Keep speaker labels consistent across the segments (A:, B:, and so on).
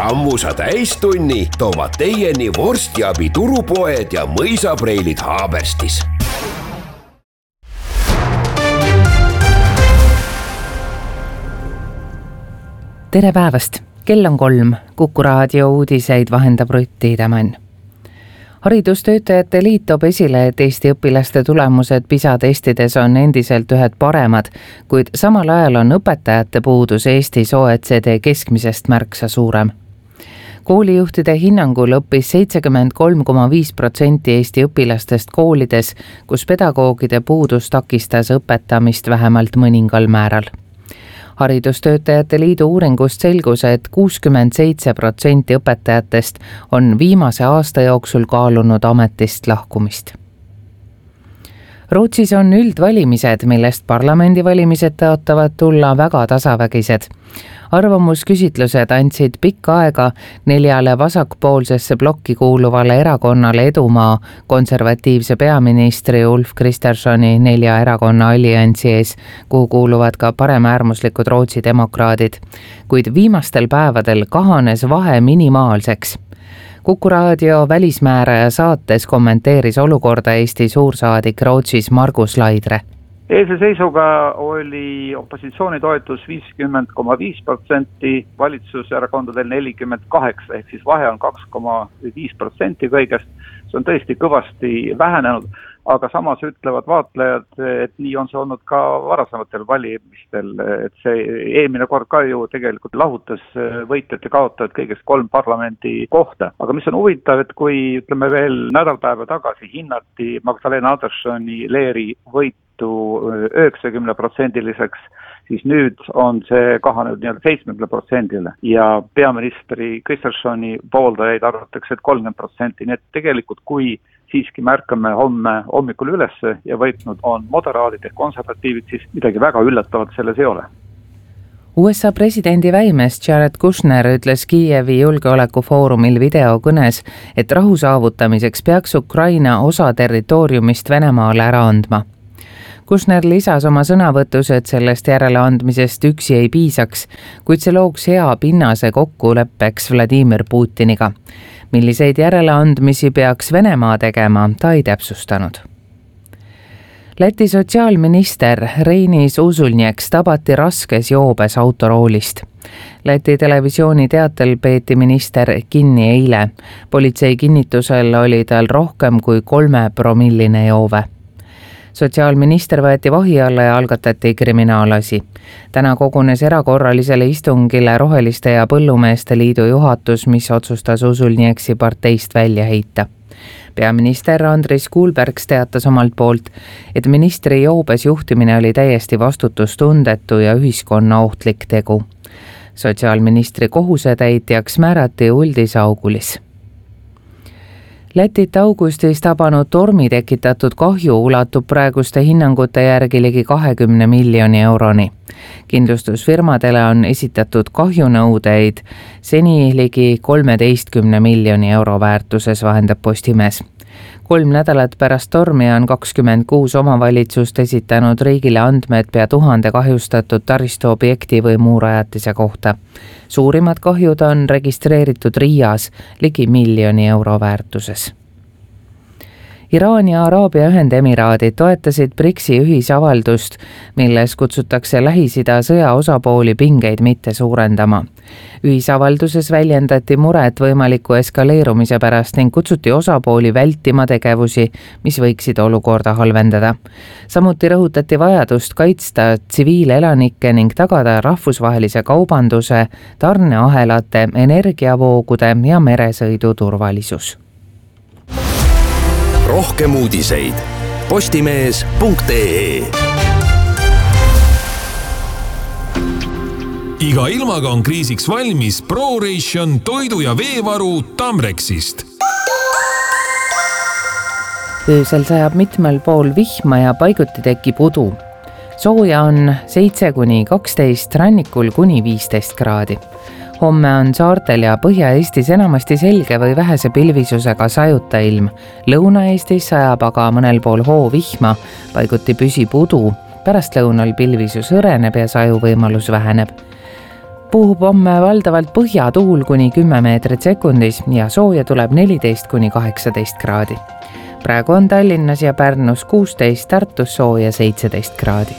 A: Sammusa täistunni toovad teieni vorstiabi turupoed ja mõisapreilid Haaberstis.
B: Tere päevast! Kell on 3. Kuku raadio uudiseid vahendab Rutt Tiidemann. Haridustöötajate liit toob esile, et Eesti õpilaste tulemused PISA testides on endiselt ühed paremad, kuid samal ajal on õpetajate puudus Eestis OECD keskmisest märksa suurem. Koolijuhtide hinnangul õppis 73,5% Eesti õpilastest koolides, kus pedagoogide puudus takistas õpetamist vähemalt mõningal määral. Haridustöötajate liidu uuringust selgus, et 67% õpetajatest on viimase aasta jooksul kaalunud ametist lahkumist. Rootsis on üldvalimised, millest parlamendivalimised tõotavad tulla väga tasavägised. Arvamusküsitlused andsid pikka aega 4 vasakpoolsesse blokki kuuluvale erakonnale edumaa konservatiivse peaministri Ulf Kristerssoni 4 erakonna alliansi ees, kuhu kuuluvad ka paremäärmuslikud Rootsi demokraadid. Kuid viimastel päevadel kahanes vahe minimaalseks. Kuku raadio välismääraja saates kommenteeris olukorda Eesti suursaadik Rootsis Margus Laidre.
C: Eilse seisuga oli opositsiooni toetus 50,5%, valitsuserakondadel 48%, ehk siis vahe on 2,5% kõigest. See on tõesti kõvasti vähenenud, aga samas ütlevad vaatlejad, et nii on see olnud ka varasematel valimistel, et see eelmine kord ka ju tegelikult lahutas võitjad ja kaotajad kõigest 3 parlamendi kohta. Aga mis on huvitav, et kui ütleme veel nädalpäeva tagasi hinnati Magdalena Anderssoni Leeri võitu 90%-liseks, siis nüüd on see kahanenud 70%-le ja peaministri Kristerssoni pooldajaid arvatakse, et 30%, nii et tegelikult kui siiski märkame homme hommikul ülesse ja võitnud on moderaadid ja konservatiivid, siis midagi väga üllatavat selles ei ole.
B: USA presidendi väimes Jared Kushner ütles Kiievi julgeolekufoorumil videokõnes, et rahu saavutamiseks peaks Ukraina osa territooriumist Venemaale ära andma. Kushner lisas oma sõnavõtus, et sellest järeleandmisest üksi ei piisaks, kuid see looks hea pinnase kokkuleppeks Vladimir Putiniga. Milliseid järeleandmisi peaks Venemaa tegema, ta ei täpsustanud. Läti sotsiaalminister Reinis Usulnieks tabati raskes joobes autoroolist. Läti televisiooni teatel peeti minister kinni eile. Politsei kinnitusel oli tal rohkem kui 3-promilline joove. Sotsiaalminister võeti vahi alla ja algatati kriminaalasi. Täna kogunes erakorralisele istungile Roheliste ja Põllumeeste liidu juhatus, mis otsustas Usulnieksi parteist välja heita. Peaminister Andris Kuulbergs teatas omalt poolt, et ministri joobes juhtimine oli täiesti vastutustundetu ja ühiskonna ohtlik tegu. Sotsiaalministri kohusetäitjaks määrati Uldis Augulis. Lätit augustis tabanud tormi tekitatud kahju ulatub praeguste hinnangute järgi ligi 20 miljoni euroni. Kindlustusfirmadele on esitatud kahjunõudeid seni ligi 13 miljoni euro väärtuses, vahendab Postimees. 3 nädalat pärast tormi on 26 omavalitsust esitanud riigile andmed pea 1000 kahjustatud taristuobjekti või muu rajatise kohta. Suurimad kahjud on registreeritud Riias ligi 1 miljoni euro väärtuses. Iraan ja Araabia Ühendemiraadid toetasid BRICS-i ühisavaldust, milles kutsutakse Lähis-Ida sõja osapooli pingeid mitte suurendama. Ühisavalduses väljendati muret võimaliku eskaleerumise pärast ning kutsuti osapooli vältima tegevusi, mis võiksid olukorda halvendada. Samuti rõhutati vajadust kaitsta tsiviilelanikke ning tagada rahvusvahelise kaubanduse, tarneahelate, energiavoogude ja meresõidu turvalisus.
A: Rohkem uudiseid postimees.ee.
D: Iga ilmaga on kriisiks valmis ProRation toidu- ja veevaru Tamrexist.
B: Öösel sajab mitmel pool vihma ja paiguti tekib udu. Sooja on 7-12, rannikul kuni 15 kraadi. Homme on saartel ja Põhja-Eestis enamasti selge või vähese pilvisusega sajuta ilm. Lõuna-Eestis sajab aga mõnel pool hoovihma, paiguti püsib udu. Pärastlõunal pilvisus õreneb ja sajuvõimalus väheneb. Puhub homme valdavalt põhjatuul kuni 10 meetrit sekundis ja sooja tuleb 14 kuni 18 kraadi. Praegu on Tallinnas ja Pärnus 16, Tartus sooja 17 kraadi.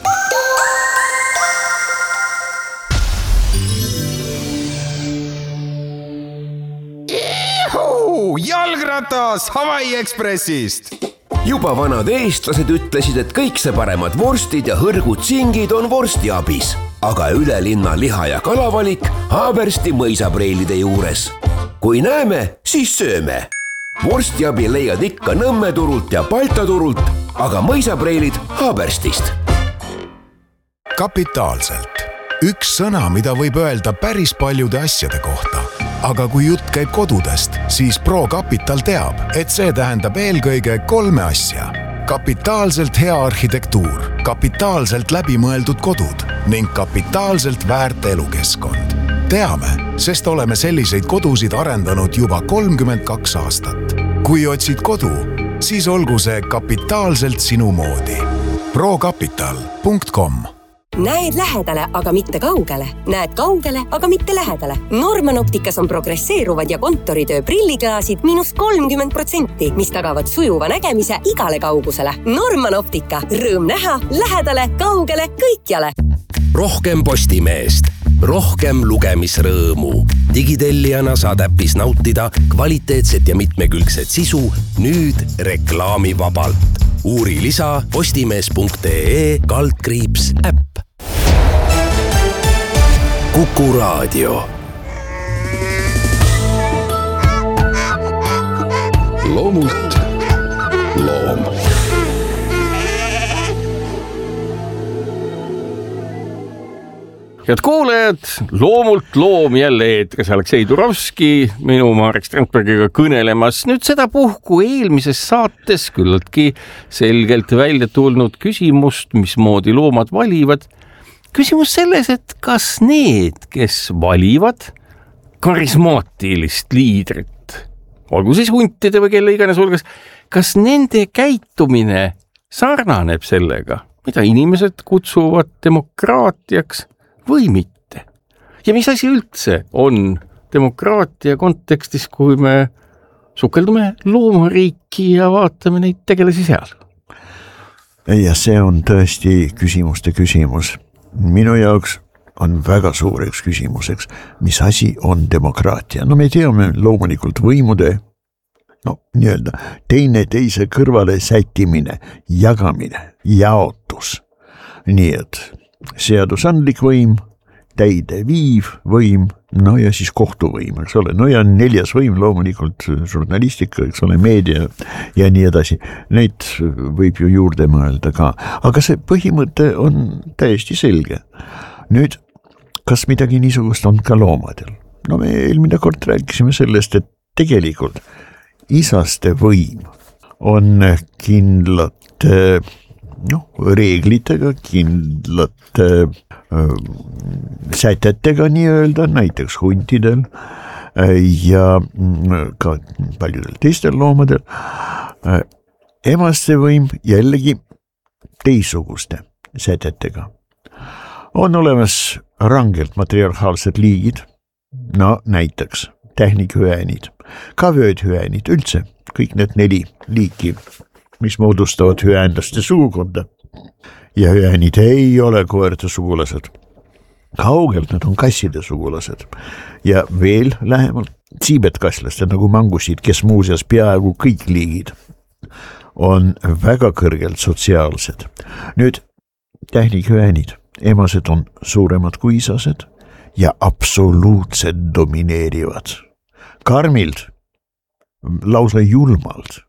E: Jalgratas Hawaii Expressist!
A: Juba vanad eestlased ütlesid, et kõikse paremad vorstid ja hõrgud singid on vorstiabis, aga Ülelinna liha- ja kalavalik Haabersti mõisapreilide juures. Kui näeme, siis sööme. Vorstiabi leiad ikka Nõmme turult ja Balta turult, aga mõisapreilid Haaberstist.
E: Kapitaalselt. Üks sõna, mida võib öelda päris paljude asjade kohta. Aga kui jutt käib kodudest, siis ProCapital teab, et see tähendab eelkõige 3 asja. Kapitaalselt hea arhitektuur, kapitaalselt läbimõeldud kodud ning kapitaalselt väärt elukeskkond. Teame, sest oleme selliseid kodusid arendanud juba 32 aastat. Kui otsid kodu, siis olgu see kapitaalselt sinu moodi. ProCapital.com
F: Näed lähedale, aga mitte kaugele. Näed kaugele, aga mitte lähedale. Norman Opticas on progresseeruvad ja kontoritöö prilliklaasid -30%, mis tagavad sujuva nägemise igale kaugusele. Norman Optica. Rõõm näha, lähedale, kaugele, kõikjale.
G: Rohkem Postimeest. Rohkem lugemisrõõmu. Digitellijana saad äppis nautida kvaliteetset ja mitmekülgset sisu nüüd reklaamivabalt. Uuri lisa postimees.ee/äpp. Kuku Raadio. Loomult loom.
H: Head kuulajad, Loomult loom jälle eetris Aleksei Turovski, minu Marek Strandbergiga kõnelemas. Nüüd sedapuhku eelmises saates küllaltki selgelt välja tulnud küsimust, mismoodi loomad valivad. Küsimus selles, et kas need, kes valivad karismaatilist liidrit, olgu siis huntide või kelle iganes hulgas, kas nende käitumine sarnaneb sellega, mida inimesed kutsuvad demokraatiaks või mitte? Ja mis asi üldse on demokraatia kontekstis, kui me sukeldume loomariiki ja vaatame neid tegelasi seal?
I: Ja see on tõesti küsimuste küsimus. Minu jaoks on väga suureks küsimuseks, mis asi on demokraatia. No me teame loomulikult võimude, nii-öelda teine teise kõrvale sättimine, jagamine, jaotus. Nii et seadusandlik võim, täideviiv võim, ja siis kohtuvõim, eks ole. Ja 4. võim loomulikult žurnalistika, eks ole, meedia ja nii edasi. Neid võib ju juurde mõelda ka. Aga see põhimõte on täiesti selge. Nüüd, kas midagi niisugust on ka loomadel? Me eelmine kord rääkisime sellest, et tegelikult isaste võim on kindlate reeglitega, kindlate sätetega nii-öelda, näiteks huntidel ja ka paljudel teistel loomadel. Emaste võim jällegi teisuguste sätetega. On olemas rangelt matriarhaalsed liigid, näiteks tähnikhüäänid, ka vöödhüäänid, üldse kõik need 4 liiki, mis moodustavad hüäänlaste sugukonda. Ja hüäänid ei ole koerte sugulased. Kaugelt nad on kasside sugulased. Ja veel lähemalt siibetkaslaste nagu mangusid, kes muuseas peaaegu kõik liigid on väga kõrgelt sotsiaalsed. Nüüd tähnikhüäänid, emased on suuremad kui isased ja absoluutselt domineerivad. Karmild, lausa julmalt.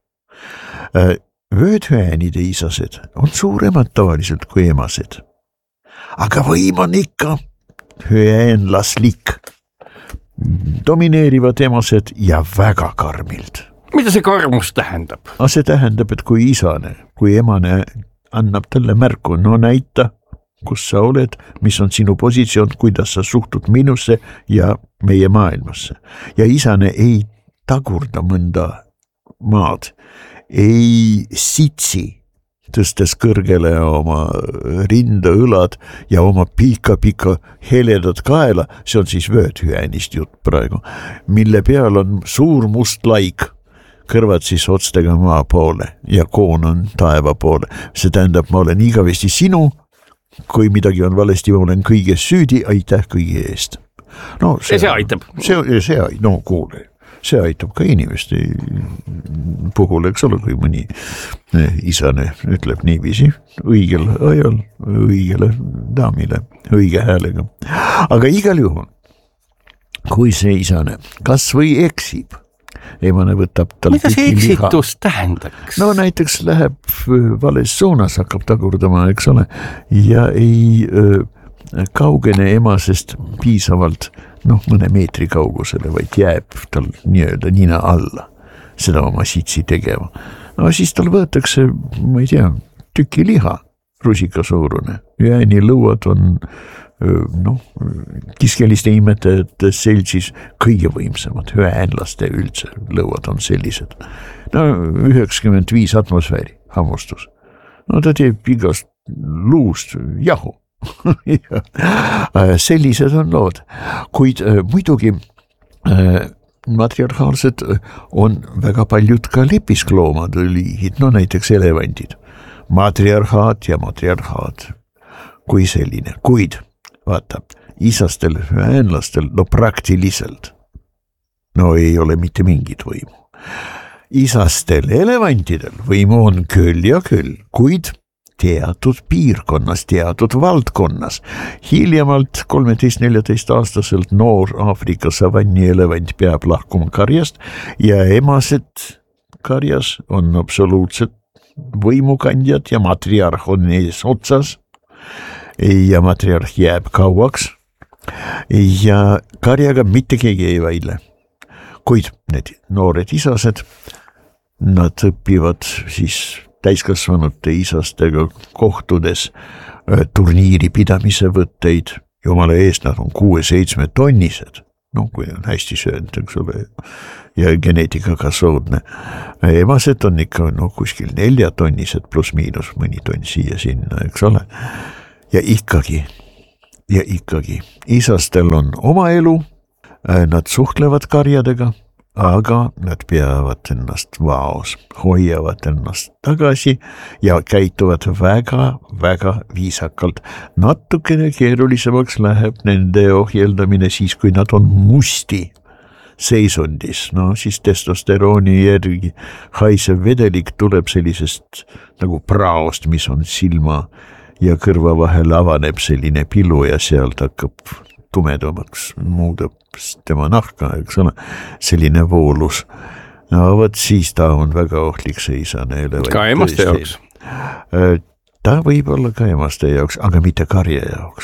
I: Vöödhüäänide isased on suuremad tavaliselt kui emased. Aga võim on ikka hüäänlaslik. Domineerivad emased ja väga karmild.
H: Mida see karmus tähendab?
I: See tähendab, et kui isane, kui emane annab talle märku, näita, kus sa oled, mis on sinu positsioon, kuidas sa suhtud minusse ja meie maailmasse. Ja isane ei tagurda mõnda maad, ei sitsi tõstes kõrgele oma rinda, õlad ja oma pika heledat kaela, see on siis vööthüänist jutt praegu, mille peal on suur must laik, kõrvad siis otstega maa poole ja koon on taeva poole. See tähendab, ma olen igavesti sinu, kui midagi on valesti, ma olen kõiges süüdi, aitäh kõigi eest. No, see aitab. Kuule. See aitab ka inimeste puhul, eks ole, kui mõni isane ütleb niiviisi õigel ajal, õigele daamile, õige häälega. Aga igal juhul, kui see isane kas või eksib, emane võtab tal
H: mida see eksitus tähendaks?
I: No näiteks läheb vales suunas, hakkab tagurdama, eks ole, ja ei kaugene emasest piisavalt mõne meetri kaugusele, vaid jääb tal nii-öelda nina alla seda oma sitsi tegema. No siis tal võetakse, ma ei tea, tüki liha, rusika suurune. Jääni lõuad on kiskeliste imetajate seltsis kõige võimsamad, hüäänlaste üldse lõuad on sellised. 95 atmosfääri hammustus. No ta teeb igast luust jahu. Sellised on lood, kuid muidugi matriarhaalsed on väga paljud ka lepiskloomad liigid, näiteks elevandid, matriarhaat ja matriarhaat kui selline, kuid vaata, isastel hüäänlastel praktiliselt ei ole mitte mingit võimu. Isastel elevantidel võimu on küll ja küll, kuid teatud piirkonnas, teatud valdkonnas. Hiljemalt 13-14 aastaselt noor Aafrika savanni elevant peab lahkuma karjast ja emased karjas on absoluutselt võimukandjad ja matriarh on ees otsas ja matriarh jääb kauaks ja karjaga mitte keegi ei vaidle. Kuid need noored isased, nad õpivad siis täiskasvanute isastega kohtudes turniiri pidamise võtteid, jumala eest, nad on 6-7 tonnised, kui on hästi söönud, eks ole, ja geneetikaga soodne. Emased on ikka kuskil 4 tonnised pluss miinus mõni tonn siia sinna, eks ole. Ja ikkagi, isastel on oma elu, nad suhtlevad karjadega, aga nad peavad ennast vaos, hoiavad ennast tagasi ja käituvad väga viisakalt. Natukene keerulisemaks läheb nende ohjeldamine siis, kui nad on musti seisundis. Siis testosterooni järgi haisev vedelik tuleb sellisest nagu praost, mis on silma ja kõrva vahel avaneb selline pilu ja sealt hakkab tumedamaks, muudab tema nahka, eks ole, selline voolus. Võt siis ta on väga ohtlik see isane elevant.
H: Ka emaste jaoks?
I: Ta võib olla ka emaste jaoks, aga mitte karje jaoks.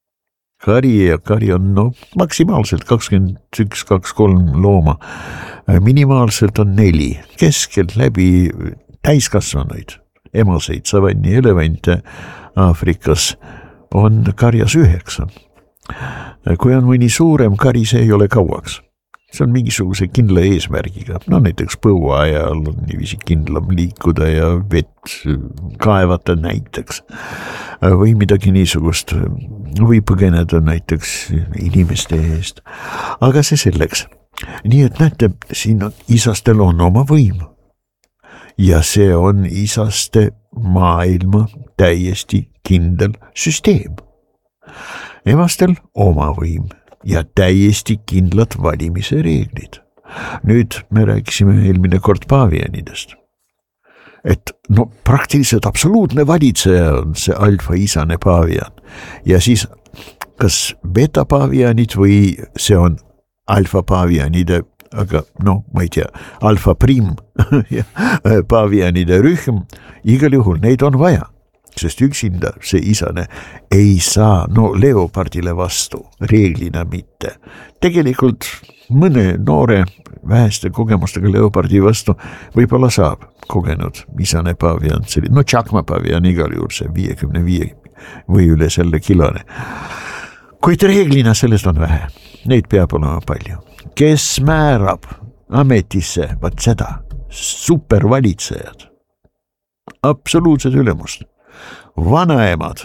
I: Kari on maksimaalselt 21-23 looma. Minimaalselt on 4. Keskel läbi täiskasvanuid, emaseid savanni elevante Aafrikas on karjas 9. Kui on mõni suurem kari, see ei ole kauaks. See on mingisuguse kindla eesmärgiga. Näiteks põua ajal on niiviisi kindlam liikuda ja vett kaevata näiteks. Või midagi niisugust. Või põgeneda näiteks inimeste eest. Aga see selleks. Nii et näete, siin isastel on oma võim. Ja see on isaste maailma täiesti kindel süsteem. Emastel oma võim ja täiesti kindlad valimise reeglid. Nüüd me rääkisime eelmine kord paavianidest. Et praktiliselt absoluutne valitseja on see alfa isane paavian. Ja siis kas beta paavianid või see on alfa paavianide, aga ma ei tea, alfa prim paavianide rühm, igal juhul neid on vaja. Sest üksinda see isane ei saa leopardile vastu, reeglina mitte. Tegelikult mõne noore väheste kogemustega leopardi vastu võib-olla saab kogenud isane paavian, Tšakma paavian igal juhul see 55 või üle selle kilone. Kuid reeglina sellest on vähe, neid peab olema palju. Kes määrab ametisse, vaat seda, supervalitsejad. absoluutset ülemust. Vanaemadel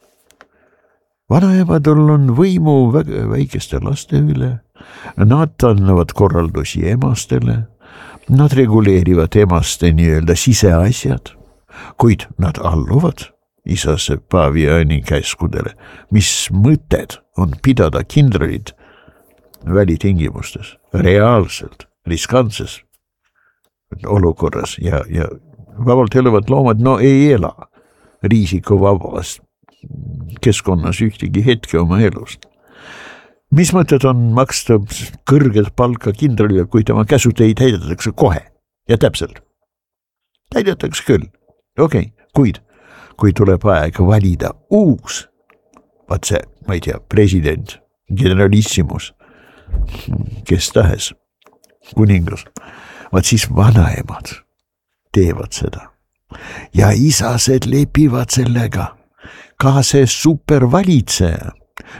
I: on võimu väga väikeste laste üle, nad annavad korraldusi emastele, nad reguleerivad emaste nii-öelda siseasjad, kuid nad alluvad isase paviani käskudele, mis mõtted on pidada kindralid välitingimustes, reaalselt, riskantses olukorras ja vabalt eluvad loomad ei ela riisikuvabas keskkonnas ühtegi hetke oma elust. Mis mõtted on maksta kõrget palka kindralile, kui tema käsud ei täidetakse kohe ja täpselt? Täidetakse küll, okei, kuid kui tuleb aeg valida uus, vaat see, ma ei tea, president, generalissimus, kes tahes, kuningas, vaat siis vanaemad teevad seda. Ja isased lepivad sellega, ka see supervalitseja,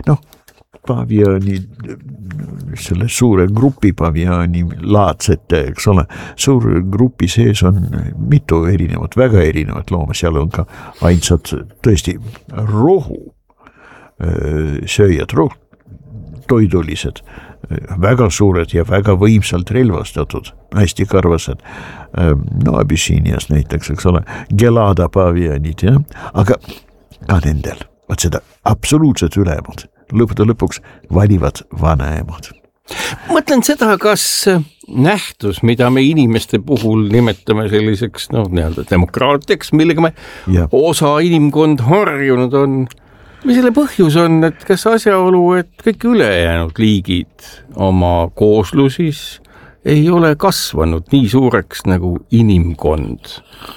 I: paviani, selle suure grupi paviani laadsete, eks ole, suur grupi sees on mitu erinevat, väga erinevat looma, seal on ka ainsad tõesti rohu sööjad, toidulised, väga suured ja väga võimsalt relvastatud, hästi karvased, Abyssinias näiteks, eks ole, Gelada pavianid, aga ka nendel, vaat seda absoluutset ülemad lõppude lõpuks valivad vanaemad.
H: Mõtlen seda, kas nähtus, mida me inimeste puhul nimetame selliseks nii-öelda demokraatiaks, millega me osa inimkond harjunud on, mis selle põhjus on, et kas asjaolu, et kõik ülejäänud liigid oma kooslusis ei ole kasvanud nii suureks nagu inimkond,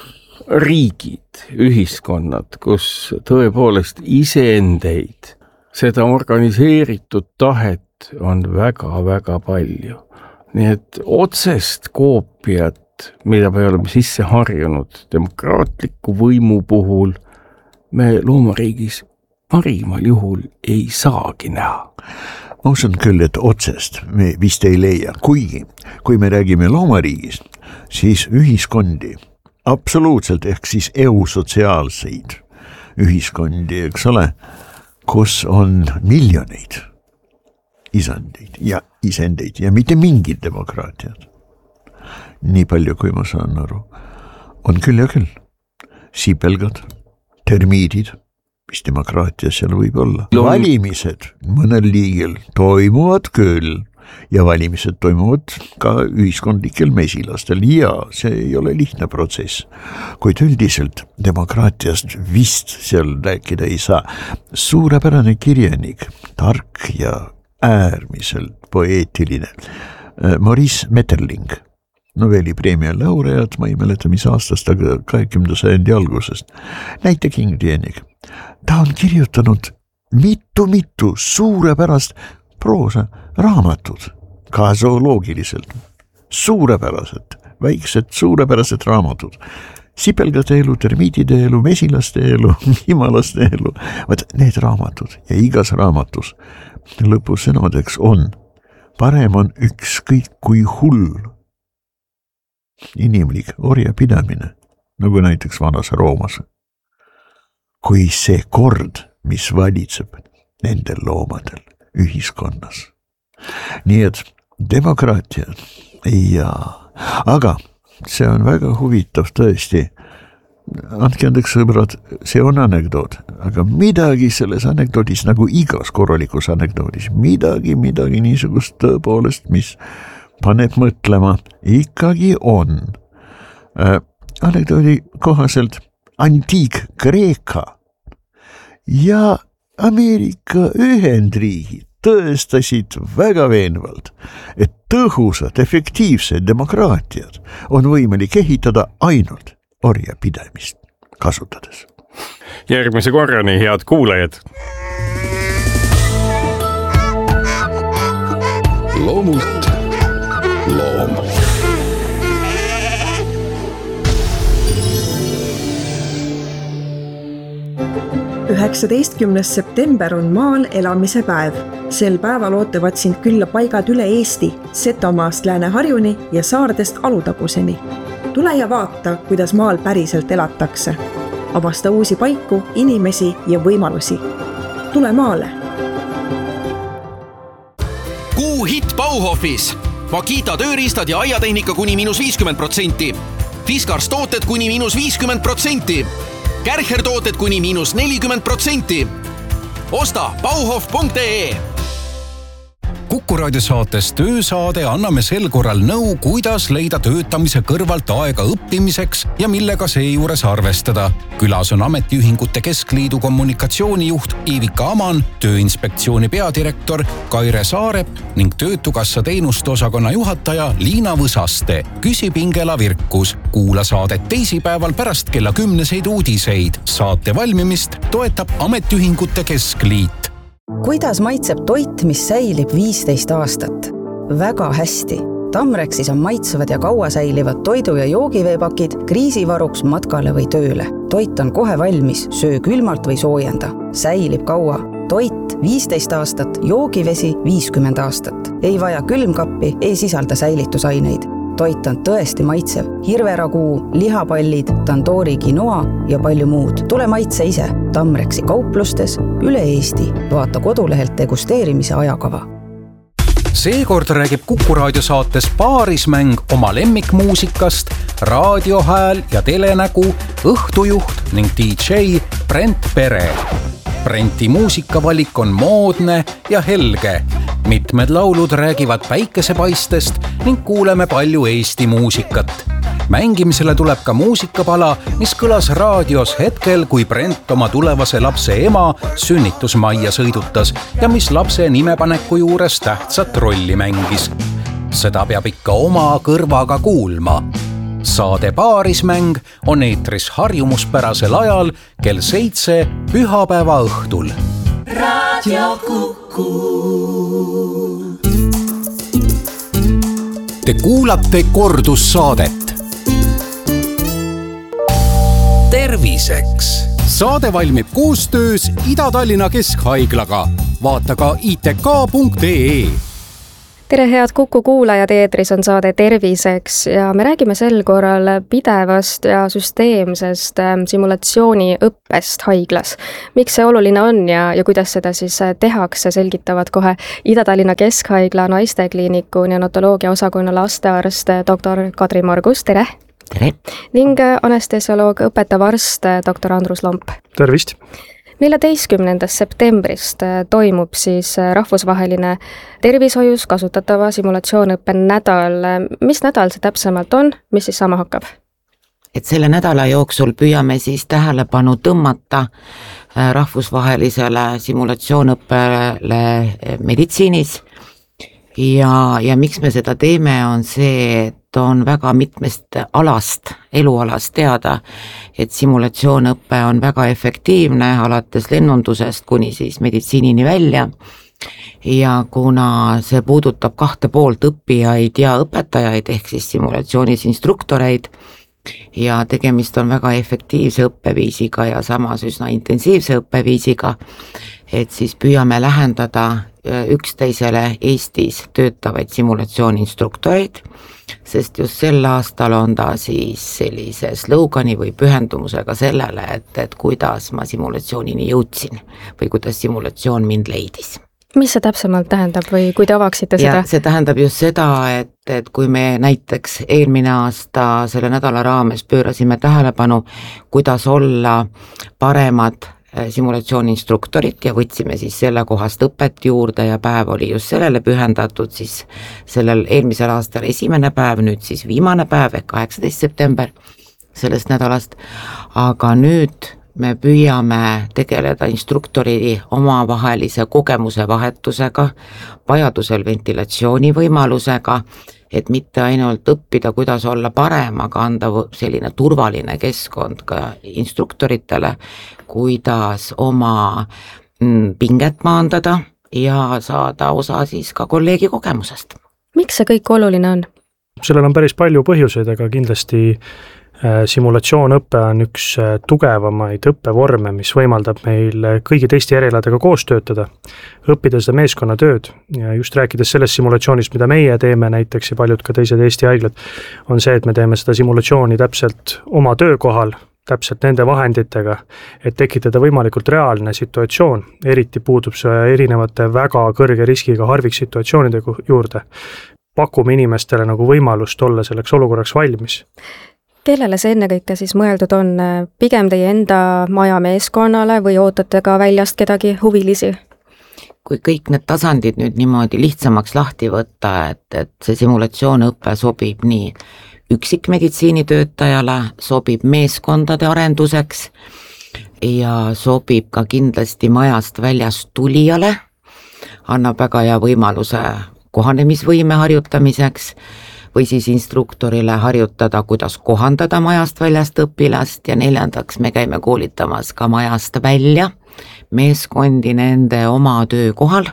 H: riigid, ühiskonnad, kus tõepoolest iseendeid seda organiseeritud tahet on väga-väga palju. Nii et otsest koopiat, mida me oleme sisse harjunud demokraatliku võimu puhul, me loomariigis parimal juhul ei saagi näha.
I: Ma usun küll, et otsest me vist ei leia, kuigi kui me räägime loomariigist, siis ühiskondi, absoluutselt ehk siis eusotsiaalseid ühiskondi, eks ole, kus on miljoneid isandeid ja isendeid ja mitte mingid demokraatiad. Nii palju, kui ma saan aru, on küll ja küll. Sipelgad, termiidid, mis demokraatia seal võib olla. Valimised mõnel liigil toimuvad küll ja valimised toimuvad ka ühiskondlikel mesilastel ja see ei ole lihtne protsess. Kuid üldiselt demokraatiast vist seal rääkida ei saa. Suurepärane kirjanik, tark ja äärmiselt poeetiline Maurice Maeterlinck, novellipreemia laureaat, ma ei mäleta mis aastast, aga 20. sajandi algusest, näitekirjanik. Ta on kirjutanud mitu suurepärast proosa raamatud, ka zooloogiliselt, suurepärased, väiksed suurepärased raamatud, sipelgade elu, termiitide elu, mesilaste elu, himalaste elu, vaat need raamatud ja igas raamatus lõpusõnadeks on, parem on ükskõik kui hull inimlik orjapidamine, nagu näiteks vanas Roomas, kui see kord, mis valitseb nendel loomadel ühiskonnas. Nii et demokraatia aga see on väga huvitav tõesti. Andke andeks sõbrad, see on anekdoot, aga midagi selles anekdoodis, nagu igas korralikus anekdoodis, midagi niisugust tõepoolest, mis paneb mõtlema, ikkagi on. Anekdoodi kohaselt Antiik-Kreeka ja Ameerika Ühendriigid tõestasid väga veenvalt, et tõhusad, efektiivsed demokraatiad on võimalik ehitada ainult orjapidamist kasutades.
H: Järgmise korrani, head kuulajad!
G: Loomult loom.
J: 19. september on maal elamise päev. Sel päeval ootavad sind külla paigad üle Eesti, Setomaast Lääne-Harjuni ja saardest Alutaguseni. tule ja vaata, kuidas maal päriselt elatakse. Avasta uusi paiku, inimesi ja võimalusi. Tule maale!
K: Kuu hitt Bauhofis. Makita tööriistad ja aiatehnika kuni -50%. Fiskars tooted kuni -50%. Kärcher tooted kuni -40%. Osta bauhof.ee.
L: Kuku raadio saates Töösaade anname sel korral nõu, kuidas leida töötamise kõrvalt aega õppimiseks ja millega seejuures arvestada. Külas on Ametiühingute Keskliidu kommunikatsioonijuht Iivika Aman, Tööinspektsiooni peadirektor Kaire Saarep ning Töötukassa teenuste osakonna juhataja Liina Võsaste. Küsib Ingela Virkus. Kuula saadet teisipäeval pärast kella 10 uudiseid. Saate valmimist toetab Ametiühingute Keskliit.
M: Kuidas maitseb toit, mis säilib 15 aastat? Väga hästi. Tamrexis on maitsevad ja kaua säilivad toidu- ja joogiveepakid kriisivaruks matkale või tööle. Toit on kohe valmis, söö külmalt või soojenda. Säilib kaua. Toit 15 aastat, joogivesi 50 aastat. Ei vaja külmkappi, ei sisalda säilitusaineid. Toit on tõesti maitsev. Hirveraguu, lihapallid, tandoori quinoa ja palju muud. Tule maitse ise. Tamrexi kauplustes üle Eesti. Vaata kodulehelt degusteerimise ajakava.
L: Seekord räägib Kuku raadio saates Paarismäng oma lemmikmuusikast, raadiohääl ja telenägu, õhtujuht ning DJ Brent Pere. Brenti muusikavalik on moodne ja helge. Mitmed laulud räägivad päikesepaistest ning kuuleme palju Eesti muusikat. Mängimisele tuleb ka muusikapala, mis kõlas raadios hetkel, kui Brent oma tulevase lapse ema sünnitusmajja sõidutas ja mis lapse nimepaneku juures tähtsat rolli mängis. Seda peab ikka oma kõrvaga kuulma. Saade Paarismäng on eetris harjumuspärasel ajal kell 7 pühapäeva õhtul. Radio Kuku. Te kuulate kordussaadet. Terviseks. Saade valmib koostöös Ida-Tallinna Keskhaiglaga. Vaata ka itk.ee.
N: Tere head Kuku kuulajad, eetris on saade Terviseks ja me räägime sel korral pidevast ja süsteemsest simulatsiooniõppest haiglas. Miks see oluline on ja kuidas seda siis tehakse, selgitavad kohe Ida-Tallinna Keskhaigla naistekliiniku neonatoloogia osakonna lastearst dr. Kadri Margus, tere!
O: Tere!
N: Ning anestesioloog, õpetav arst dr. Andrus Lomp.
P: Tervist!
N: 14. septembrist toimub siis rahvusvaheline tervishoius kasutatava simulatsioonõppe nädal. Mis nädal see täpsemalt on, mis siis saama hakkab?
O: Et selle nädala jooksul püüame siis tähelepanu tõmmata rahvusvahelisele simulatsioonõppele meditsiinis ja miks me seda teeme, on see, et on väga mitmest elualast teada, et simulatsioonõpe on väga efektiivne alates lennundusest kuni siis meditsiinini välja ja kuna see puudutab 2 poolt õppijaid ja õpetajaid ehk siis simulatsioonis instruktoreid ja tegemist on väga efektiivse õppeviisiga ja samas üsna intensiivse õppeviisiga, et siis püüame lähendada üksteisele Eestis töötavaid simulatsiooniinstruktoreid, sest just sel aastal on ta siis sellise slogani või pühendumusega sellele, et kuidas ma simulatsioonini jõudsin või kuidas simulatsioon mind leidis.
N: Mis see täpsemalt tähendab või kui te avaksite seda?
O: See tähendab just seda, et kui me näiteks eelmine aasta selle nädala raames pöörasime tähelepanu, kuidas olla paremad simulatsiooniinstruktorit ja võtsime siis selle kohast õpet juurde ja päev oli just sellele pühendatud, siis sellel eelmisel aastal esimene päev, nüüd siis viimane päev ehk 18. september sellest nädalast, aga nüüd me püüame tegeleda instruktori omavahelise kogemuse vahetusega, vajadusel ventilatsiooni võimalusega, et mitte ainult õppida, kuidas olla parem, aga anda selline turvaline keskkond ka instruktoritele, kuidas oma pinget maandada ja saada osa siis ka kolleegi kogemusest.
N: Miks see kõik oluline on?
P: Sellel on päris palju põhjuseid, aga kindlasti Simulatsioonõpe on üks tugevamaid õppevorme, mis võimaldab meil kõigi teiste erialadega koos töötada, õppida seda meeskonnatööd ja just rääkides sellest simulatsioonist, mida meie teeme näiteks ja paljud ka teised Eesti haiglad, on see, et me teeme seda simulatsiooni täpselt oma töökohal, täpselt nende vahenditega, et tekitada võimalikult reaalne situatsioon, eriti puudub see erinevate väga kõrge riskiga harviksituatsioonide juurde. Pakume inimestele nagu võimalust olla selleks olukorraks valmis.
N: Kellele see ennekõike siis mõeldud on? Pigem teie enda maja meeskonnale või ootate ka väljast kedagi huvilisi?
O: Kui kõik need tasandid nüüd niimoodi lihtsamaks lahti võtta, et see simulatsioonõpe sobib nii üksikmeditsiinitöötajale, sobib meeskondade arenduseks ja sobib ka kindlasti majast väljast tulijale, annab väga hea võimaluse kohanemisvõime harjutamiseks või siis instruktorile harjutada, kuidas kohandada majast väljast õpilast ja 4. me käime koolitamas ka majast välja meeskondi nende oma töökohal,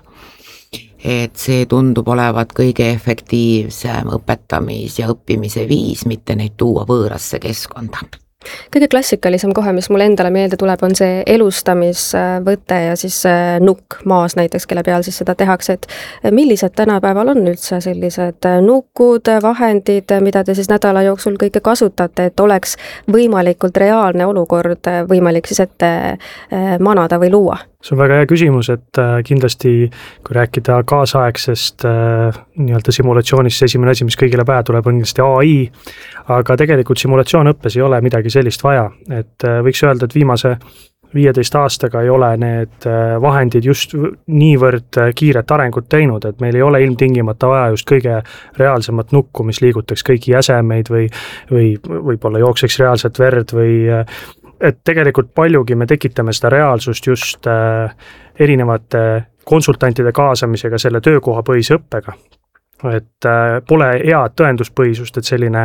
O: et see tundub olevat kõige efektiivsem õpetamis- ja õppimise viis, mitte neid tuua võõrasse keskkonda.
N: Kõige klassikalisem kohe, mis mulle endale meelde tuleb, on see elustamisvõte ja siis nukk maas näiteks, kelle peal siis seda tehakse, et millised tänapäeval on üldse sellised nukud, vahendid, mida te siis nädala jooksul kõike kasutate, et oleks võimalikult reaalne olukord võimalik siis ette manada või luua?
P: See on väga hea küsimus, et kindlasti kui rääkida kaasaegsest nii-öelda simulatsioonist, esimene asi, mis kõigile pähe tuleb, on kindlasti AI, aga tegelikult simulatsioonõppes ei ole midagi sellist vaja, et võiks öelda, et viimase 15 aastaga ei ole need vahendid just niivõrd kiiret arengut teinud, et meil ei ole ilmtingimata vaja just kõige reaalsemat nukku, mis liigutaks kõiki jäsemeid või võib-olla jookseks reaalset verd või et tegelikult paljugi me tekitame seda reaalsust just erinevate konsultantide kaasamisega selle töökohapõhise õppega. Et pole head tõenduspõhisust, et selline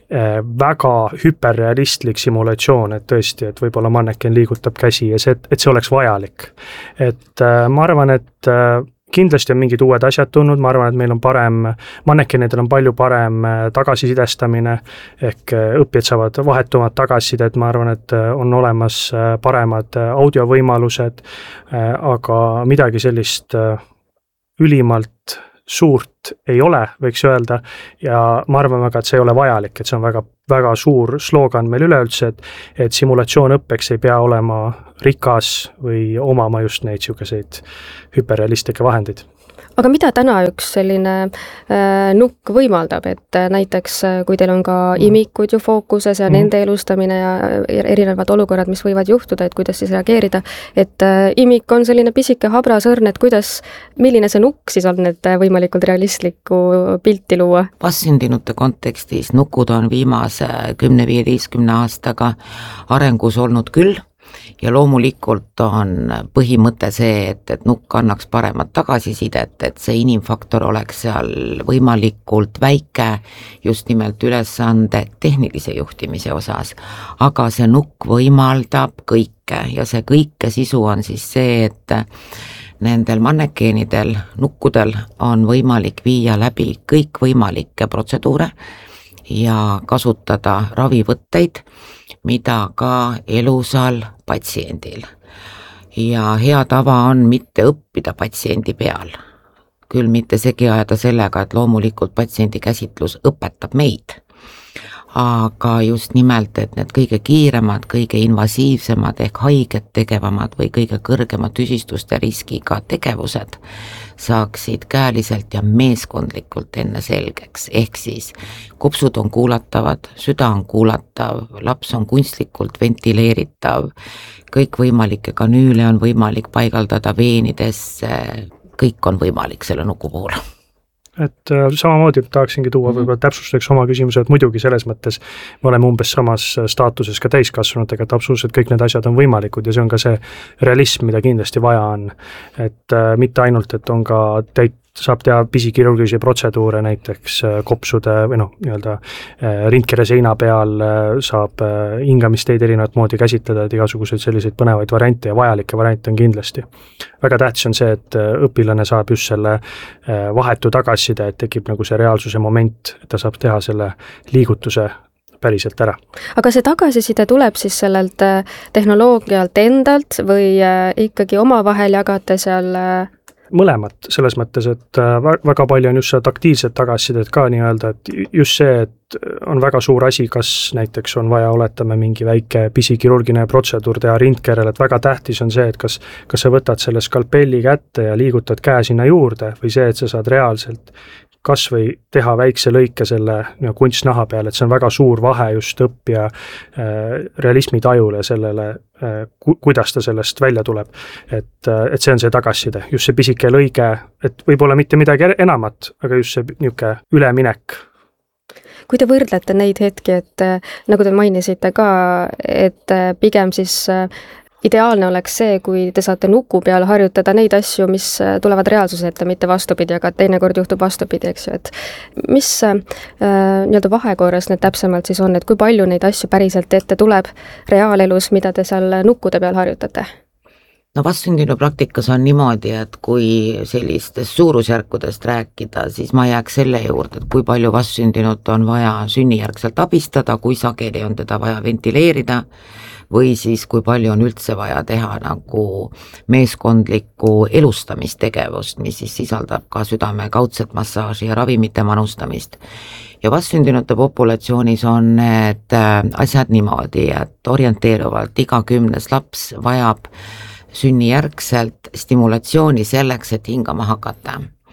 P: väga hüperrealistlik simulatsioon, et tõesti, et võib-olla manneken liigutab käsi ja et see oleks vajalik. Et ma arvan, et kindlasti on mingid uued asjad tulnud, ma arvan, et meil on parem, mannekenidel on palju parem tagasisidestamine, ehk õppijad saavad vahetumat tagasisidet, ma arvan, et on olemas paremad audiovõimalused, aga midagi sellist ülimalt suurt ei ole, võiks öelda, ja ma arvan väga, et see ei ole vajalik, et see on väga, väga suur slogan meil üleüldse, et simulatsioonõppeks ei pea olema rikas või omama just neid selliseid hüperrealistlikke vahendeid.
N: Aga mida täna üks selline nukk võimaldab, et näiteks kui teil on ka imikud ju fookuses ja nende elustamine ja erinevad olukorrad, mis võivad juhtuda, et kuidas siis reageerida, et imik on selline pisike habrasõrn, et milline see nukk siis on, et võimalikult realistlikku pilti luua?
O: Vassündinute kontekstis nukud on viimase 10-15 aastaga arengus olnud küll, ja loomulikult on põhimõte see, et nukk annaks paremat tagasisidet, et see inimfaktor oleks seal võimalikult väike just nimelt ülesande tehnilise juhtimise osas, aga see nukk võimaldab kõike ja see kõike sisu on siis see, et nendel mannekeenidel, nukkudel on võimalik viia läbi kõikvõimalikke protseduure ja kasutada ravivõtteid, mida ka elusal patsiendil. Ja hea tava on mitte õppida patsiendi peal, küll mitte segi ajada sellega, et loomulikult patsiendi käsitlus õpetab meid, aga just nimelt, et need kõige kiiremad, kõige invasiivsemad ehk haiget tegevamad või kõige kõrgema tüsistuste riskiga tegevused saaksid käeliselt ja meeskondlikult enne selgeks, ehk siis kopsud on kuulatavad, süda on kuulatav, laps on kunstlikult ventileeritav, kõikvõimalikke kanüüle on võimalik paigaldada veenidesse, kõik on võimalik selle nuku puhul.
P: Et samamoodi tahaksingi tuua võib-olla täpsustuseks oma küsimuse, et muidugi selles mõttes me oleme umbes samas staatuses ka täiskasvanutega, et absoluutselt kõik need asjad on võimalikud ja see on ka see realism, mida kindlasti vaja on. Et mitte ainult, et on ka saab teha pisikirurgilisi protseduure, näiteks kopsude või nii-öelda rindkere seina peal saab hingamisteid erinevat moodi käsitleda, et igasuguseid selliseid põnevaid variante ja vajalikke variante on kindlasti. Väga tähtis on see, et õpilane saab just selle vahetu tagasiside, et tekib nagu see reaalsuse moment, et ta saab teha selle liigutuse päriselt ära.
N: Aga see tagasiside tuleb siis sellelt tehnoloogialt endalt või ikkagi omavahel jagate seal?
P: Mõlemat, selles mõttes, et väga palju on just seda taktiilset tagasisidet ka nii-öelda, et just see, et on väga suur asi, kas näiteks on vaja, oletame, mingi väike pisikirurgiline protseduur teha rindkerel, et väga tähtis on see, et kas sa võtad selle skalpelli kätte ja liigutad käe sinna juurde või see, et sa saad reaalselt kas või teha väikse lõike selle kunstnaha peale, et see on väga suur vahe just õppija realismi tajule sellele, kuidas ta sellest välja tuleb. Et see on see tagasiside, just see pisike lõige, et võib-olla mitte midagi enamat, aga just see niisugune üleminek.
N: Kui te võrdlete neid hetki, et nagu te mainisite ka, et pigem siis ideaalne oleks see, kui te saate nuku peal harjutada neid asju, mis tulevad reaalsuse ette, mitte vastupidi, aga teinekord juhtub vastupidi, eks ju, et mis nii-öelda vahekorras need täpsemalt siis on, et kui palju neid asju päriselt ette tuleb reaalelus, mida te seal nukkude peal harjutate?
O: No vastsündinu praktikas on niimoodi, et kui sellistest suurusjärkudest rääkida, siis ma jääks selle juurde, et kui palju vastsündinut on vaja sünnijärgselt abistada, kui sageli on teda vaja ventileerida, või siis kui palju on üldse vaja teha nagu meeskondlikku elustamistegevust, mis siis sisaldab ka südame kaudset massaaži ja ravimite manustamist. Ja vastsündinute populatsioonis on need asjad niimoodi, et orienteeruvalt iga 10. laps vajab sünnijärgselt stimulatsiooni selleks, et hingama hakata.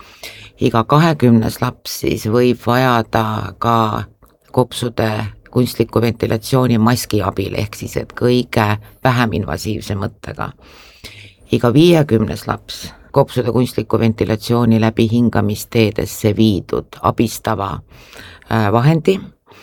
O: Iga 20. laps siis võib vajada ka kopsude kunstliku ventilatsiooni maski abil, ehk siis et kõige vähem invasiivse mõttega. Iga 50. laps kopsude kunstliku ventilatsiooni läbi hingamisteedesse viidud abistava vahendi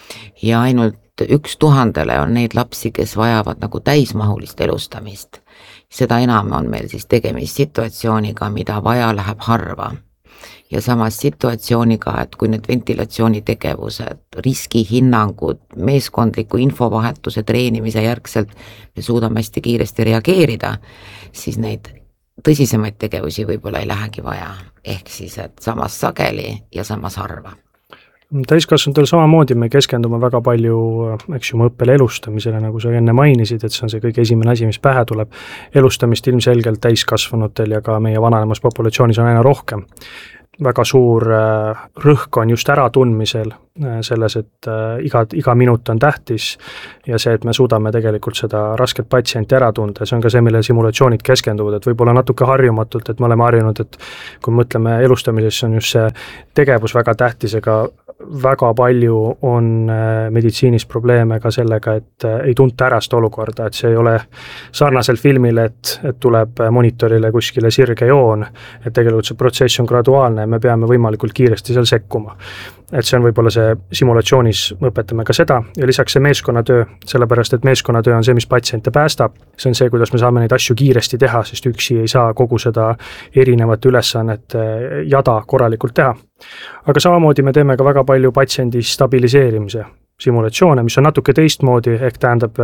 O: ja ainult 1000 on neid lapsi, kes vajavad nagu täismahulist elustamist. Seda enam on meil siis tegemist situatsiooniga, mida vaja läheb harva. Ja samas situatsiooniga, et kui need ventilatsioonitegevused, riskihinnangud, meeskondliku infovahetuse treenimise järgselt me suudame hästi kiiresti reageerida, siis neid tõsisemaid tegevusi võib-olla ei lähegi vaja. Ehk siis, et samas sageli ja samas harva.
P: Täiskasvanutel samamoodi me keskendume väga palju, eks ju, õppele elustamisele, nagu sa enne mainisid, et see on see kõige esimene asi, mis pähe tuleb. Elustamist ilmselgelt täiskasvanutel ja ka meie vananemas populatsioonis on aina rohkem. Väga suur rõhk on just äratundmisel selles, et iga minut on tähtis ja see, et me suudame tegelikult seda rasket patsienti ära tunda, see on ka see, mille simulatsioonid keskenduvad, et võib-olla natuke harjumatult, et me oleme harjunud, et kui mõtleme elustamisesse, on just see tegevus väga tähtis, ega väga palju on meditsiinis probleeme ka sellega, et ei tunta ära seda olukorda, et see ei ole sarnasel filmil, et tuleb monitorile kuskile sirge joon, et tegelikult see protsess on graduaalne ja me peame võimalikult kiiresti seal sekkuma. Et see on võib-olla see simulatsioonis, me õpetame ka seda ja lisaks see meeskonnatöö, sellepärast et meeskonnatöö on see, mis patsiente päästab. See on see, kuidas me saame neid asju kiiresti teha, sest üksi ei saa kogu seda erinevate ülesannete jada korralikult teha. Aga samamoodi me teeme ka väga palju patsiendi stabiliseerimise simulatsioone, mis on natuke teistmoodi, ehk tähendab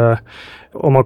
P: oma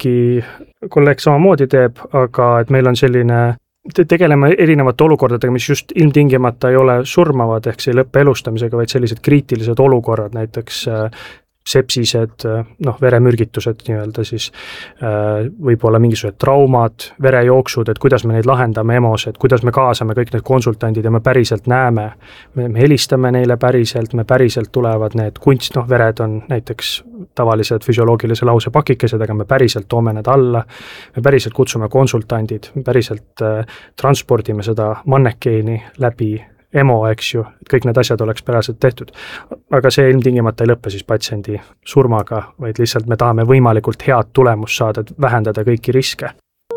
P: kolleeg samamoodi teeb, aga et meil on selline tegeleme erinevate olukordadega, mis just ilmtingimata ei ole surmavad, ehk see ei lõppe elustamisega, vaid sellised kriitilised olukorrad, näiteks sepsised, veremürgitused nii-öelda siis, võib-olla mingisugused traumad, verejooksud, et kuidas me neid lahendame EMO-s, et kuidas me kaasame kõik need konsultandid ja me päriselt näeme, me helistame neile päriselt, me päriselt tulevad need vered on näiteks tavalised füsioloogilise lause pakikesed, aga me päriselt toome need alla, me päriselt kutsume konsultandid, me päriselt transpordime seda mannekeeni läbi EMO, eks ju, et kõik need asjad oleks päraselt tehtud. Aga see ilmtingimata ei lõppe siis patsiendi surmaga, vaid lihtsalt me tahame võimalikult head tulemust saada, et vähendada kõiki riske.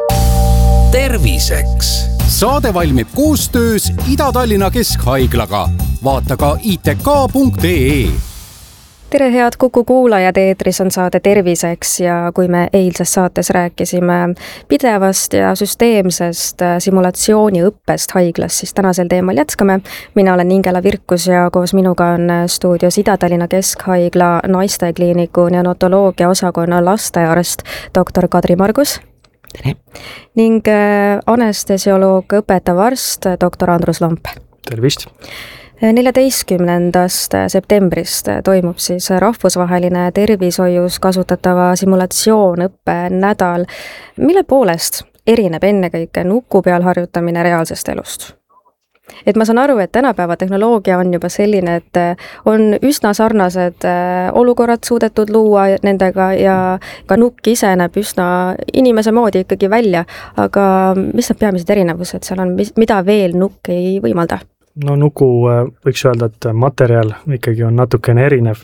L: Terviseks. Saade valmib koostöös Ida-Tallinna Keskhaiglaga. Vaata ka itk.ee.
N: Tere head Kuku kuulajad, eetris on saade Terviseks ja kui me eilses saates rääkisime pidevast ja süsteemsest simulatsiooniõppest haiglas, siis tänasel teemal jätkame. Mina olen Ingela Virkus ja koos minuga on stuudios Ida-Tallinna Keskhaigla naistekliiniku neonatoloogia osakonna lastearst doktor Kadri Margus.
O: Tere.
N: Ning anestesioloog õpetav arst doktor Andrus Lomp.
P: Tervist.
N: 14. septembrist toimub siis rahvusvaheline tervishoius kasutatava simulatsioonõppe-nädal. Mille poolest erineb ennekõike nuku peal harjutamine reaalsest elust? Et ma saan aru, et tänapäeva tehnoloogia on juba selline, et on üsna sarnased olukorrad suudetud luua nendega ja ka nukk ise näeb üsna inimese moodi ikkagi välja, aga mis need peamised erinevused seal on, mida veel nukk ei võimalda?
P: No nuku võiks öelda, et materjal ikkagi on natukene erinev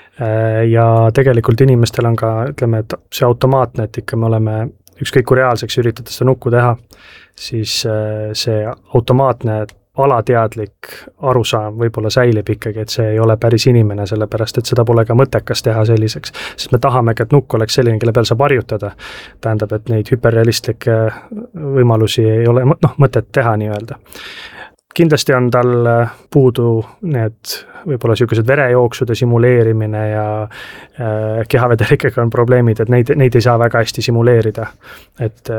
P: ja tegelikult inimestel on ka, ütleme, et see automaatne, et ikka me oleme ükskõik kui reaalseks üritada seda nukku teha, siis see automaatne alateadlik arusaam võib-olla säilib ikkagi, et see ei ole päris inimene, sellepärast et seda pole ka mõttekas teha selliseks, sest me tahamegi, et nukk oleks selline, kelle peal saab harjutada. Tähendab, et neid hüperrealistlikke võimalusi ei ole mõtet teha nii-öelda. Kindlasti on tal puudu need võib-olla sellised verejooksude simuleerimine ja kehavedelikega on probleemid, et neid ei saa väga hästi simuleerida. Et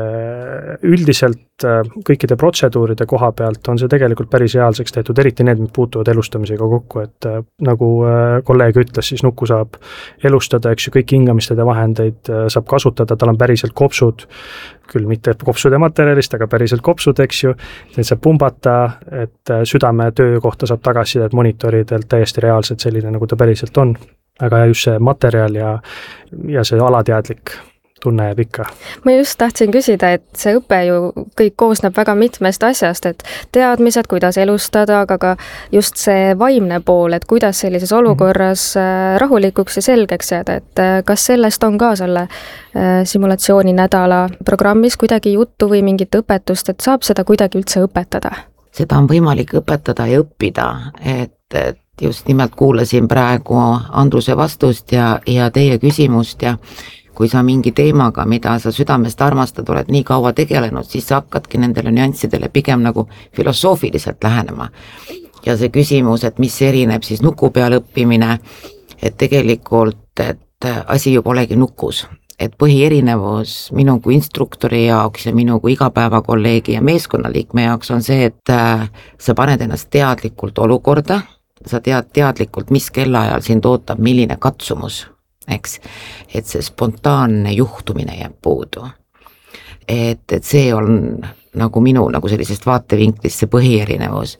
P: üldiselt kõikide protseduuride koha pealt on see tegelikult päris reaalseks tehtud, eriti need, mis puutuvad elustamisega kokku, et nagu kolleeg ütles, siis nukku saab elustada, eks ju, kõik hingamistada vahendeid saab kasutada, tal on päriselt kopsud, küll mitte kopsude materjalist, aga päriselt kopsud, eks ju, need saab pumbata, et südame töö kohta saab tagasisidet monitoridelt täiesti reaalselt selline, nagu ta päriselt on. Aga just see materjal ja see alateadlik tunne jääb ikka. Ma just tahtsin küsida, et see õpe ju kõik koosneb väga mitmest asjast, et teadmised, kuidas elustada, aga ka just see vaimne pool, et kuidas sellises olukorras rahulikuks ja selgeks jääda, et kas sellest on ka selle simulatsiooni nädala programmis kuidagi juttu või mingit õpetust, et saab seda kuidagi üldse õpetada?
O: Seda on võimalik õpetada ja õppida, et just nimelt kuulasin praegu Andruse vastust ja teie küsimust ja kui sa mingi teemaga, mida sa südamest armastad, oled nii kaua tegelenud, siis sa hakkadki nendele nüanssidele pigem nagu filosoofiliselt lähenema. Ja see küsimus, et mis erineb siis nuku peal õppimine, et tegelikult, et asi ju polegi nukus. Et põhierinevus minu kui instruktori jaoks ja minu kui igapäevakolleegi ja meeskonnaliikme jaoks on see, et sa paned ennast teadlikult olukorda, sa tead teadlikult, mis kellaajal sind ootab, milline katsumus, eks, et see spontaanne juhtumine jääb puudu. Et see on nagu minu nagu sellisest vaatevinklist see põhierinevus.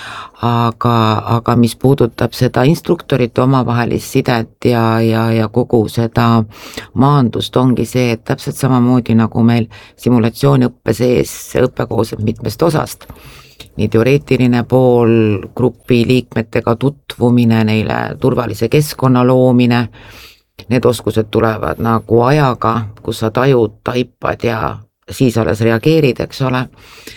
O: Aga mis puudutab seda instruktorite omavahelist sidet ja kogu seda maandust ongi see, et täpselt samamoodi nagu meil simulatsiooniõppe sees see õppe koosneb mitmest osast. Nii teoreetiline pool, grupi liikmetega tutvumine, neile turvalise keskkonna loomine, need oskused tulevad nagu ajaga, kus sa tajud, taipad ja siis alles reageerid, eks ole.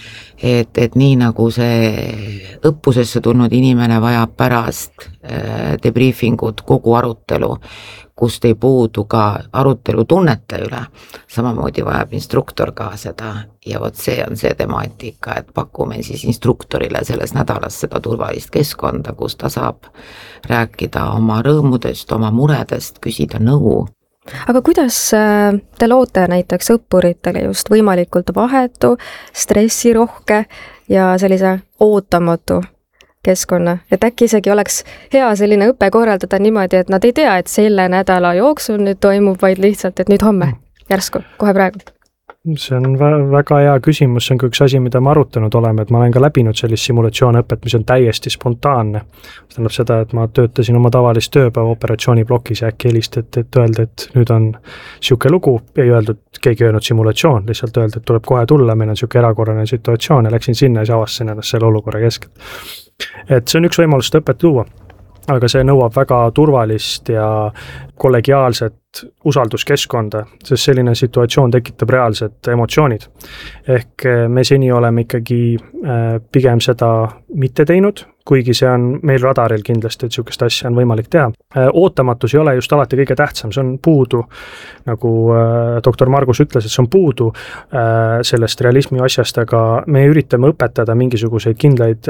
O: Et nii nagu see õppusesse tulnud inimene vajab pärast debriefingut kogu arutelu, kust ei puudu ka arutelu tunnete üle, samamoodi vajab instruktor ka seda ja vot see on see temaatika, et pakume siis instruktorile selles nädalas seda turvalist keskkonda, kus ta saab rääkida oma rõõmudest, oma muredest, küsida nõu.
N: Aga kuidas te loote näiteks õppuritele just võimalikult vahetu, stressirohke ja sellise ootamatu keskkonna, et äkki isegi oleks hea selline õpe korraldada niimoodi, et nad ei tea, et selle nädala jooksul nüüd toimub, vaid lihtsalt, et nüüd homme, järsku, kohe praegu?
P: See on väga hea küsimus, see on ka üks asi, mida me arutanud oleme, et ma olen ka läbinud sellist simulatsioonõpet, mis on täiesti spontaanne. See tähendab seda, et ma töötasin oma tavalist tööpäeva operatsiooniblokis ja äkki helistati, et öelda, et nüüd on siuke lugu, ei öeldud, keegi öelnud simulatsioon, lihtsalt öelda, et tuleb kohe tulla, meil on siuke erakorraline situatsioon ja läksin sinna ja avastasin ennast selle olukorra keskelt. Et see on üks võimalus õpet luua, aga see nõuab väga turvalist ja kollegiaalset usalduskeskkonda, sest selline situatsioon tekitab reaalsed emotsioonid. Ehk me seni oleme ikkagi pigem seda mitte teinud, kuigi see on meil radaril kindlasti, et sihukest asja on võimalik teha. Ootamatus ei ole just alati kõige tähtsam, see on puudu, nagu doktor Margus ütles, et see on puudu sellest realismi asjast, aga me üritame õpetada mingisuguseid kindlaid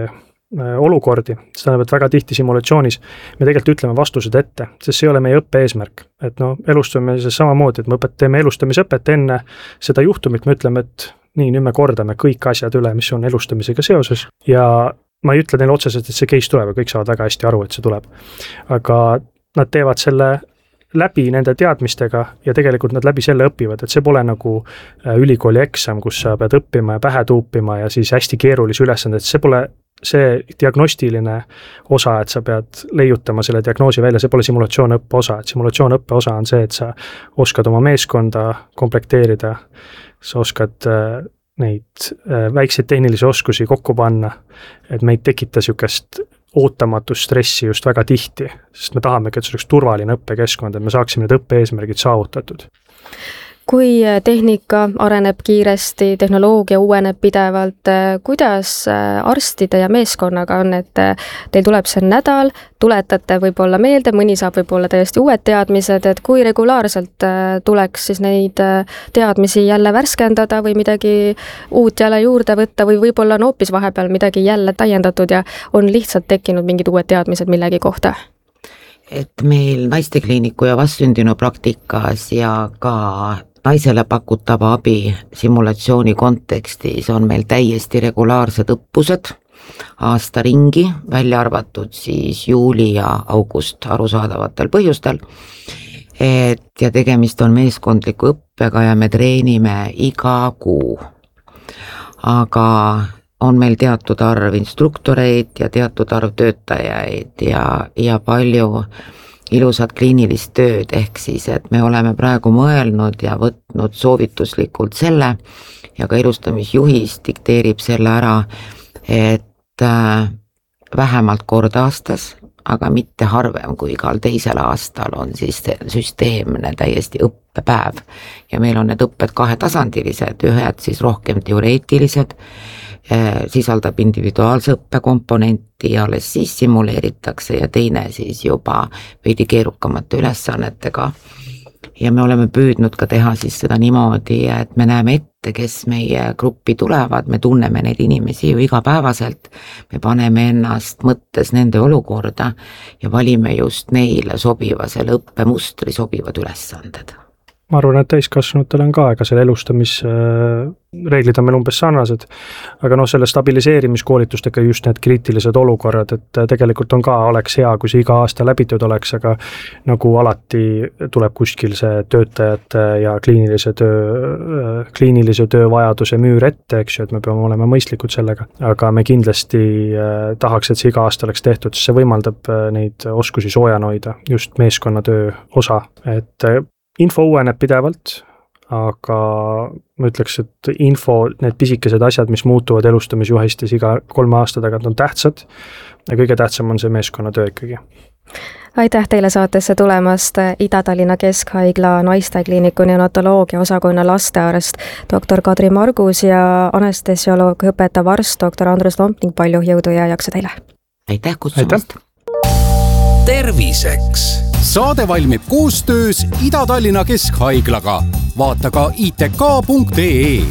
P: olukordi, see tähendab, et väga tihti simulatsioonis me tegelikult ütleme vastused ette, sest see ei ole meie õppe eesmärk. Et elustame samamoodi, et me teeme elustamisõpet enne seda juhtumit, me ütleme, et nii, nüüd me kordame kõik asjad üle, mis on elustamisega seoses ja ma ei ütle neile otseselt, et see case tuleb ja kõik saavad väga hästi aru, et see tuleb. Aga nad teevad selle läbi nende teadmistega ja tegelikult nad läbi selle õpivad, et see pole nagu ülikooli eksam, kus sa pead õppima ja pähe tuupima ja siis hästi keerulisi ülesanded, see pole see diagnostiline osa, et sa pead leiutama selle diagnoosi välja, see pole simulatsioonõppe osa, et simulatsioonõppe osa on see, et sa oskad oma meeskonda komplekteerida, sa oskad neid väikseid tehnilisi oskusi kokku panna, et meid tekita sükest ootamatust stressi just väga tihti, sest me tahamegi, et see oleks turvaline õppekeskkond, et me saaksime need õppe-eesmärgid saavutatud.
N: Kui tehnika areneb kiiresti, tehnoloogia uueneb pidevalt, kuidas arstide ja meeskonnaga on, et teil tuleb see nädal, tuletate võib-olla meelde, mõni saab võib-olla täiesti uued teadmised, et kui regulaarselt tuleks siis neid teadmisi jälle värskendada või midagi uut jälle juurde võtta või võib-olla on hoopis vahepeal midagi jälle täiendatud ja on lihtsalt tekkinud mingid uued teadmised millegi kohta?
O: Et meil naistekliiniku ja vastsündinu praktikas ja ka naisele pakutava abi simulatsiooni kontekstis on meil täiesti regulaarsed õppused aasta ringi, välja arvatud siis juuli ja august arusaadavatel põhjustel. Ja tegemist on meeskondliku õppega ja me treenime iga kuu. Aga on meil teatud arv instruktoreid ja teatud arv töötajaid ja palju ilusat kliinilist tööd, ehk siis, et me oleme praegu mõelnud ja võtnud soovituslikult selle ja ka ilustamisjuhis dikteerib selle ära, et vähemalt kord aastas, aga mitte harvem kui igal teisel aastal on siis süsteemne täiesti õppepäev ja meil on need õpped kahetasandilised, ühed siis rohkem teoreetilised, sisaldab individuaalse õppekomponenti ja alles siis simuleeritakse ja teine siis juba veidi keerukamate ülesannetega. Ja me oleme püüdnud ka teha siis seda niimoodi, et me näeme ette, kes meie gruppi tulevad, me tunneme neid inimesi ju igapäevaselt, me paneme ennast mõttes nende olukorda ja valime just neile sobiva selle õppemustri sobivad ülesanded.
P: Ma arvan, et täiskasvanutel on ka, ega selle elustamisreeglid on meil umbes sarnased, aga selle stabiliseerimiskoolitustega just need kriitilised olukorrad, et tegelikult on ka, oleks hea, kui see iga aasta läbitud oleks, aga nagu alati tuleb kuskil see töötajate ja kliinilise töö vajaduse müür ette, eks ju, et me peame olema mõistlikud sellega, aga me kindlasti tahaks, et see iga aasta oleks tehtud, sest see võimaldab neid oskusi soojana hoida, just meeskonnatöö osa, et info uueneb pidevalt, aga ma ütleks, et need pisikesed asjad, mis muutuvad elustamisjuhistes iga 3 aasta tagant on tähtsad ja kõige tähtsam on see meeskonnatöö ikkagi.
N: Aitäh teile saatesse tulemast, Ida-Tallinna Keskhaigla naistekliiniku neonatoloogia osakonna lastearst dr. Kadri Margus ja anestesioloog, õpetav arst dr. Andrus Lomp ning palju jõudu ja jaksu teile!
O: Aitäh kutsumast!
L: Terviseks! Saade valmib koostöös Ida-Tallinna Keskhaiglaga. Vaata ka itk.ee.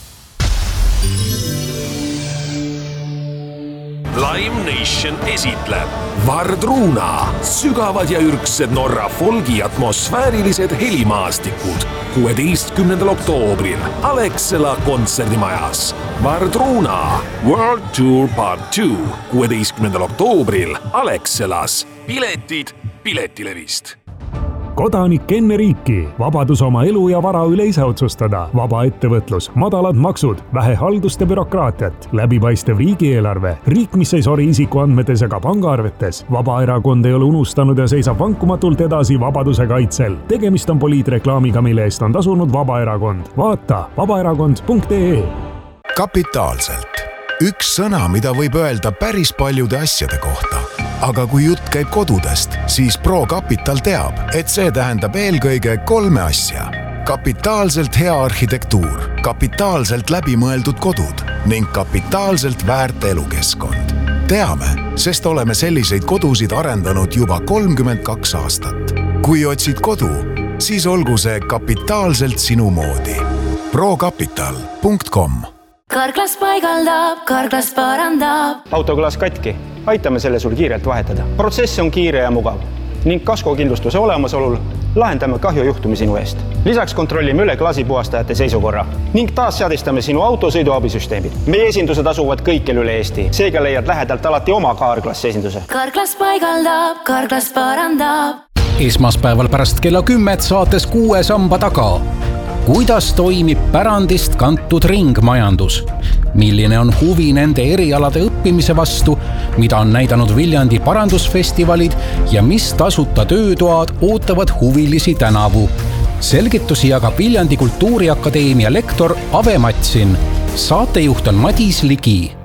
D: Lime Nation esitleb Vardruna, sügavad ja ürgsed Norra folgi atmosfäärilised helimaastikud 16. oktoobril Alexela kontserdimajas. Vardruna World Tour Part 2 16. oktoobril Alexelas. Piletid Piletilevist.
Q: Kodanik enne riiki, vabadus oma elu ja vara üle ise otsustada, vaba ettevõtlus, madalad maksud, vähe haldust ja bürokraatiat, läbipaistev riigieelarve, riik, mis ei sori isikuandmetes ega pangaarvetes. Vabaerakond ei ole unustanud ja seisab vankumatult edasi vabaduse kaitsel. Tegemist on poliitreklaamiga, mille eest on tasunud Vabaerakond. Vaata vabaerakond.ee.
E: Kapitaalselt. Üks sõna, mida võib öelda päris paljude asjade kohta. Aga kui jutt käib kodudest, siis ProCapital teab, et see tähendab eelkõige 3 asja. Kapitaalselt hea arhitektuur, kapitaalselt läbimõeldud kodud ning kapitaalselt väärt elukeskkond. Teame, sest oleme selliseid kodusid arendanud juba 32 aastat. Kui otsid kodu, siis olgu see kapitaalselt sinu moodi. ProCapital.com.
R: Karklas paigaldab, Karklas parandab.
S: Autoklaas katki. Aitame selle sul kiirelt vahetada. Protsess on kiire ja mugav. ning kaskokindlustuse olemasolul lahendame kahjujuhtumi sinu eest. Lisaks kontrollime üle klaasipuhastajate seisukorra ning taas seadistame sinu auto sõiduabisüsteemid. Meie esindused asuvad kõikjal üle Eesti, seega leiad lähedalt alati oma Carglass esinduse.
R: Carglass paigaldab, Carglass parandab.
L: Esmaspäeval pärast kella 10 saates 6 samba taga. Kuidas toimib pärandist kantud ringmajandus? Milline on huvi nende erialade õppimise vastu, mida on näidanud Viljandi parandusfestivalid ja mis tasuta töötoad ootavad huvilisi tänavu? Selgitusi jagab Viljandi Kultuuriakadeemia lektor Ave Matsin. Saatejuht on Madis Ligi.